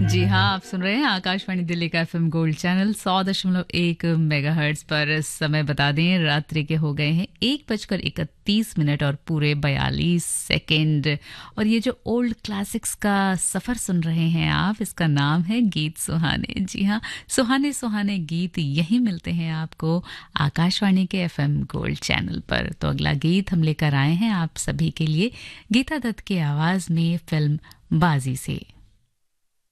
जी हाँ, आप सुन रहे हैं आकाशवाणी दिल्ली का एफएम गोल्ड चैनल 100.1 मेगाहर्ट्ज पर। इस समय बता दें रात्रि के हो गए हैं 1:31 और पूरे 42 सेकेंड। और ये जो ओल्ड क्लासिक्स का सफर सुन रहे हैं आप, इसका नाम है गीत सुहाने। जी हाँ, सुहाने सुहाने गीत यही मिलते हैं आपको आकाशवाणी के एफएम गोल्ड चैनल पर। तो अगला गीत हम लेकर आए हैं आप सभी के लिए गीता दत्त की आवाज में फिल्म बाजी से।